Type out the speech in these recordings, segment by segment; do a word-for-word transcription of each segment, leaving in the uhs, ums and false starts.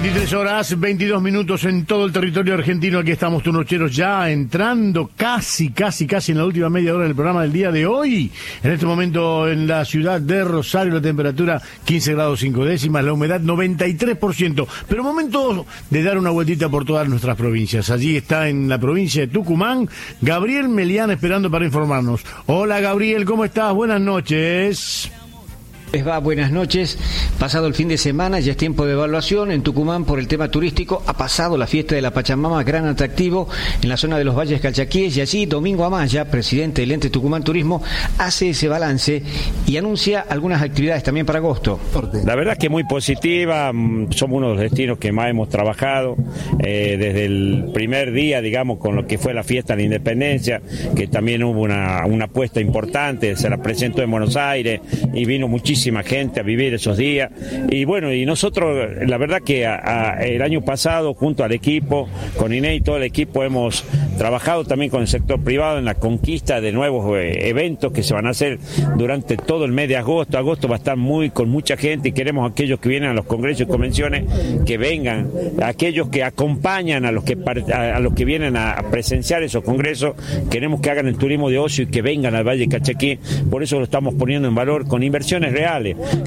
veintitrés horas, veintidós minutos en todo el territorio argentino. Aquí estamos, tunocheros, ya entrando casi, casi, casi en la última media hora del programa del día de hoy. En este momento en la ciudad de Rosario la temperatura quince grados cinco décimas, la humedad noventa y tres por ciento. Pero momento de dar una vueltita por todas nuestras provincias. Allí está en la provincia de Tucumán Gabriel Melián esperando para informarnos. Hola Gabriel, ¿cómo estás? Buenas noches. Les va, buenas noches. Pasado el fin de semana, ya es tiempo de evaluación en Tucumán por el tema turístico. Ha pasado la fiesta de la Pachamama, gran atractivo en la zona de los Valles Calchaquíes, y allí Domingo Amaya, presidente del ente Tucumán Turismo, hace ese balance y anuncia algunas actividades también para agosto. La verdad es que muy positiva, somos uno de los destinos que más hemos trabajado eh, desde el primer día, digamos, con lo que fue la fiesta de la Independencia, que también hubo una, una apuesta importante, se la presentó en Buenos Aires y vino muchísimo gente a vivir esos días, y bueno, y nosotros la verdad que a, a, el año pasado junto al equipo, con Inés y todo el equipo, hemos trabajado también con el sector privado en la conquista de nuevos eh, eventos que se van a hacer durante todo el mes de agosto. Agosto va a estar muy con mucha gente y queremos a aquellos que vienen a los congresos y convenciones que vengan, a aquellos que acompañan a los que a, a los que vienen a, a presenciar esos congresos, queremos que hagan el turismo de ocio y que vengan al Valle Calchaquí. Por eso lo estamos poniendo en valor con inversiones reales,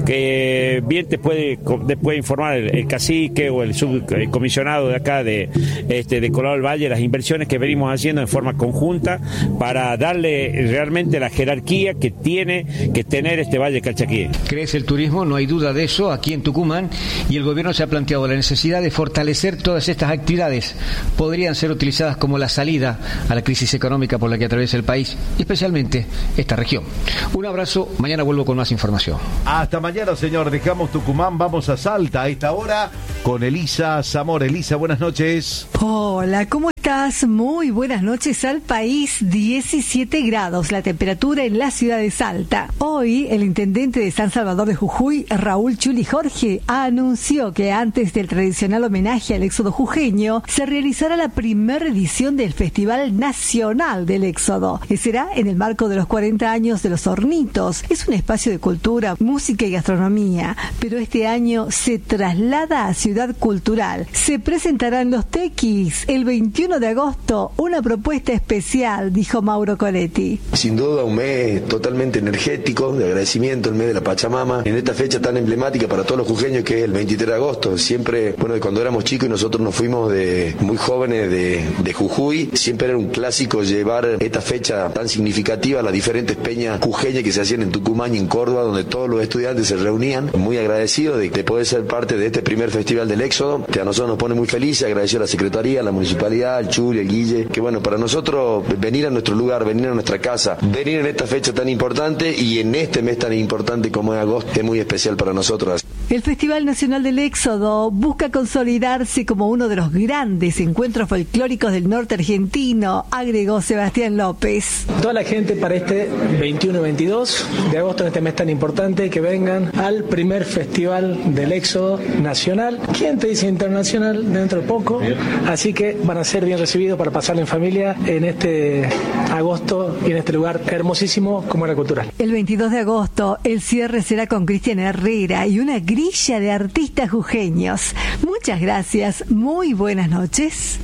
que bien te puede después informar el, el cacique o el subcomisionado de acá de este de Colorado del Valle, las inversiones que venimos haciendo en forma conjunta para darle realmente la jerarquía que tiene que tener este Valle Calchaquí. Crece el turismo, no hay duda de eso, aquí en Tucumán, y el gobierno se ha planteado la necesidad de fortalecer todas estas actividades. Podrían ser utilizadas como la salida a la crisis económica por la que atraviesa el país, y especialmente esta región. Un abrazo, mañana vuelvo con más información. Hasta mañana, señor. Dejamos Tucumán, vamos a Salta a esta hora con Elisa Zamora. Elisa, buenas noches. Hola, ¿cómo estás? Muy buenas noches al país. diecisiete grados la temperatura en la ciudad de Salta. Hoy, el intendente de San Salvador de Jujuy, Raúl Chuli Jorge, anunció que antes del tradicional homenaje al éxodo jujeño, se realizará la primera edición del Festival Nacional del Éxodo, que será en el marco de los cuarenta años de los Hornitos. Es un espacio de cultura, música y gastronomía, pero este año se traslada a Ciudad Cultural. Se presentarán los tequis el veintiuno de agosto, una propuesta especial, dijo Mauro Coletti. Sin duda un mes totalmente energético, de agradecimiento, el mes de la Pachamama, en esta fecha tan emblemática para todos los jujeños que es el veintitrés de agosto. Siempre, bueno, cuando éramos chicos y nosotros nos fuimos de muy jóvenes de, de Jujuy, siempre era un clásico llevar esta fecha tan significativa a las diferentes peñas jujeñas que se hacían en Tucumán y en Córdoba, donde todos los estudiantes se reunían. Muy agradecido de, de poder ser parte de este primer Festival del Éxodo, que a nosotros nos pone muy felices. Agradeció a la Secretaría, a la Municipalidad, al Chuli, al Guille, que bueno, para nosotros venir a nuestro lugar, venir a nuestra casa, venir en esta fecha tan importante y en este mes tan importante como es agosto, es muy especial para nosotros. El Festival Nacional del Éxodo busca consolidarse como uno de los grandes encuentros folclóricos del norte argentino, agregó Sebastián López. Toda la gente para este veintiuno y veintidós de agosto, en este mes tan importante, que vengan al primer Festival del Éxodo Nacional. ¿Quién te dice internacional? Dentro de poco. Así que van a ser bien recibidos para pasarla en familia en este agosto y en este lugar hermosísimo como era cultural. El veintidós de agosto el cierre será con Cristian Herrera y una grilla de artistas jujeños. Muchas gracias, muy buenas noches.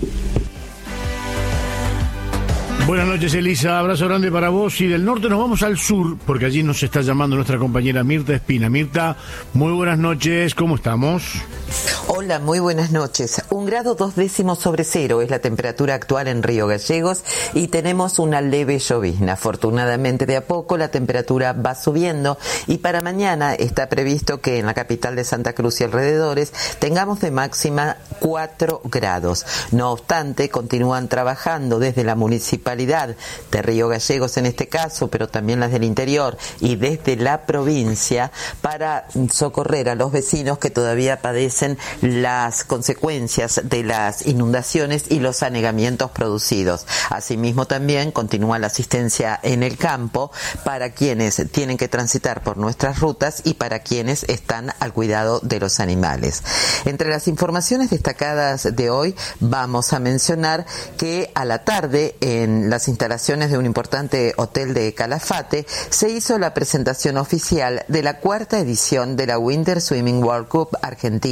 Buenas noches, Elisa, abrazo grande para vos. Y del norte nos vamos al sur, porque allí nos está llamando nuestra compañera Mirta Espina. Mirta, muy buenas noches, ¿cómo estamos? Hola, muy buenas noches. Un grado dos décimos sobre cero es la temperatura actual en Río Gallegos y tenemos una leve llovizna. Afortunadamente, de a poco la temperatura va subiendo y para mañana está previsto que en la capital de Santa Cruz y alrededores tengamos de máxima cuatro grados. No obstante, continúan trabajando desde la municipalidad de Río Gallegos en este caso, pero también las del interior y desde la provincia para socorrer a los vecinos que todavía padecen las consecuencias de las inundaciones y los anegamientos producidos. Asimismo, también continúa la asistencia en el campo para quienes tienen que transitar por nuestras rutas y para quienes están al cuidado de los animales. Entre las informaciones destacadas de hoy vamos a mencionar que a la tarde en las instalaciones de un importante hotel de Calafate se hizo la presentación oficial de la cuarta edición de la Winter Swimming World Cup Argentina dos mil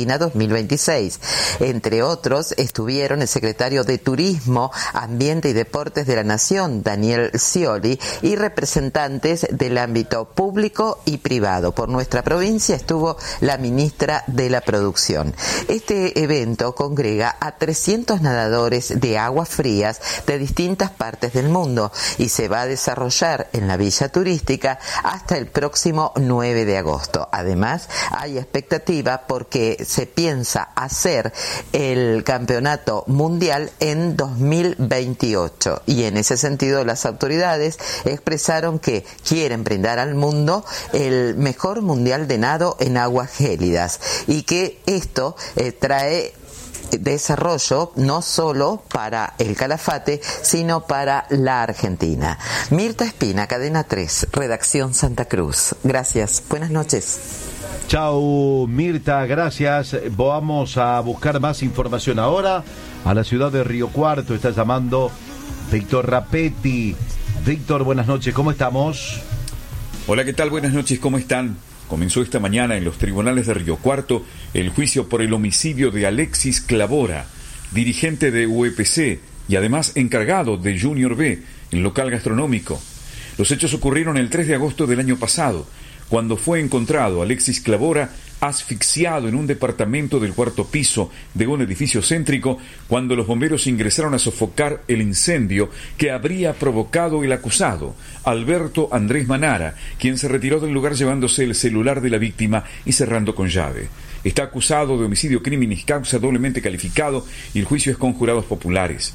mil veintiséis. Entre otros estuvieron el secretario de Turismo, Ambiente y Deportes de la Nación, Daniel Scioli, y representantes del ámbito público y privado. Por nuestra provincia estuvo la ministra de la Producción. Este evento congrega a trescientos nadadores de aguas frías de distintas partes del mundo y se va a desarrollar en la Villa Turística hasta el próximo nueve de agosto. Además, hay expectativa porque se piensa hacer el campeonato mundial en dos mil veintiocho y en ese sentido las autoridades expresaron que quieren brindar al mundo el mejor mundial de nado en aguas gélidas y que esto eh, trae desarrollo no solo para el Calafate, sino para la Argentina. Mirta Espina, Cadena tres, Redacción Santa Cruz. Gracias, buenas noches. Chau, Mirta, gracias. Vamos a buscar más información ahora. A la ciudad de Río Cuarto está llamando Víctor Rapetti. Víctor, buenas noches, ¿cómo estamos? Hola, ¿qué tal? Buenas noches, ¿cómo están? Comenzó esta mañana en los tribunales de Río Cuarto el juicio por el homicidio de Alexis Clavora, dirigente de U E P C y además encargado de Junior B, el local gastronómico. Los hechos ocurrieron el tres de agosto del año pasado, cuando fue encontrado Alexis Clavora asfixiado en un departamento del cuarto piso de un edificio céntrico cuando los bomberos ingresaron a sofocar el incendio que habría provocado el acusado, Alberto Andrés Manara, quien se retiró del lugar llevándose el celular de la víctima y cerrando con llave. Está acusado de homicidio criminis causa doblemente calificado y el juicio es con jurados populares.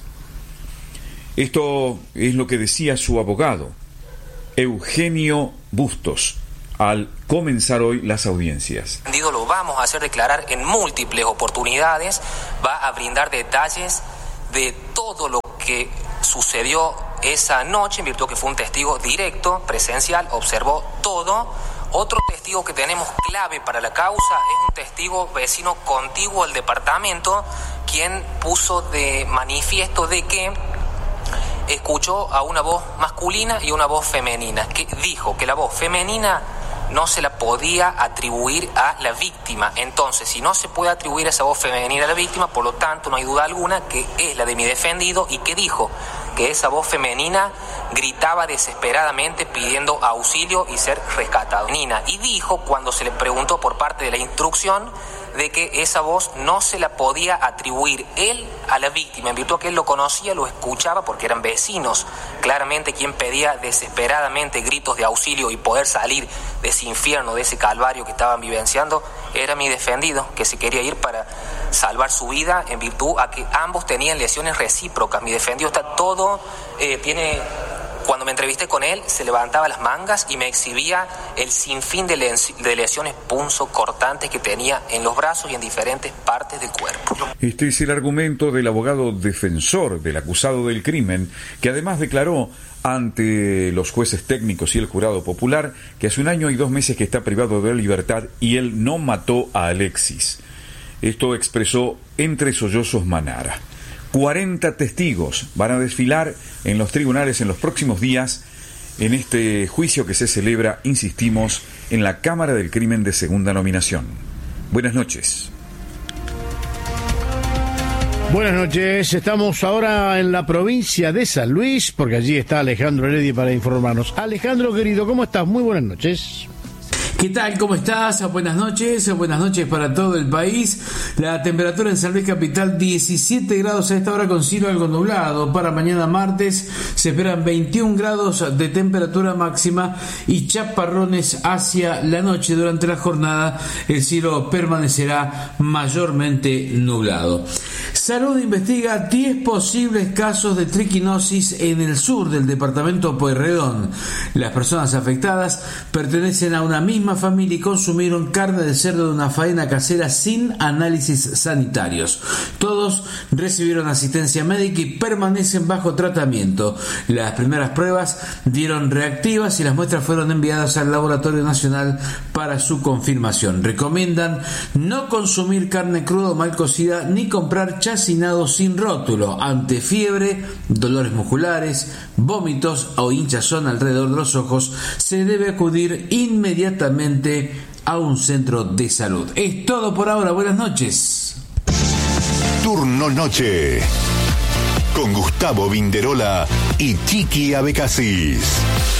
Esto es lo que decía su abogado, Eugenio Bustos, al comenzar hoy las audiencias. Lo vamos a hacer declarar en múltiples oportunidades, va a brindar detalles de todo lo que sucedió esa noche, en virtud que fue un testigo directo, presencial, observó todo. Otro testigo que tenemos clave para la causa es un testigo vecino contiguo al departamento, quien puso de manifiesto de que escuchó a una voz masculina y una voz femenina, que dijo que la voz femenina no se la podía atribuir a la víctima. Entonces, si no se puede atribuir esa voz femenina a la víctima, por lo tanto, no hay duda alguna que es la de mi defendido, y que dijo que esa voz femenina gritaba desesperadamente pidiendo auxilio y ser rescatado. Nina, y dijo, cuando se le preguntó por parte de la instrucción, de que esa voz no se la podía atribuir él a la víctima, en virtud que él lo conocía, lo escuchaba, porque eran vecinos. Claramente quien pedía desesperadamente gritos de auxilio y poder salir de ese infierno, de ese calvario que estaban vivenciando, era mi defendido, que se quería ir para salvar su vida, en virtud a que ambos tenían lesiones recíprocas. Mi defendido está todo, eh, tiene... Cuando me entrevisté con él, se levantaba las mangas y me exhibía el sinfín de, les- de lesiones punzocortantes que tenía en los brazos y en diferentes partes del cuerpo. Este es el argumento del abogado defensor del acusado del crimen, que además declaró ante los jueces técnicos y el jurado popular que hace un año y dos meses que está privado de libertad y él no mató a Alexis. Esto expresó entre sollozos Manara. cuarenta testigos van a desfilar en los tribunales en los próximos días en este juicio que se celebra, insistimos, en la Cámara del Crimen de Segunda Nominación. Buenas noches. Buenas noches, estamos ahora en la provincia de San Luis, porque allí está Alejandro Heredia para informarnos. Alejandro, querido, ¿cómo estás? Muy buenas noches. ¿Qué tal? ¿Cómo estás? Buenas noches, buenas noches para todo el país. La temperatura en San Luis Capital, diecisiete grados a esta hora con cielo algo nublado. Para mañana martes se esperan veintiún grados de temperatura máxima y chaparrones hacia la noche. Durante la jornada el cielo permanecerá mayormente nublado. Salud investiga diez posibles casos de triquinosis en el sur del departamento Pueyrredón. Las personas afectadas pertenecen a una misma familia y consumieron carne de cerdo de una faena casera sin análisis sanitarios. Todos recibieron asistencia médica y permanecen bajo tratamiento. Las primeras pruebas dieron reactivas y las muestras fueron enviadas al Laboratorio Nacional para su confirmación. Recomiendan no consumir carne cruda o mal cocida ni comprar chacinado sin rótulo. Ante fiebre, dolores musculares, vómitos o hinchazón alrededor de los ojos, se debe acudir inmediatamente a un centro de salud. Es todo por ahora, buenas noches. Turno Noche con Gustavo Vinderola y Chiqui Abecasis.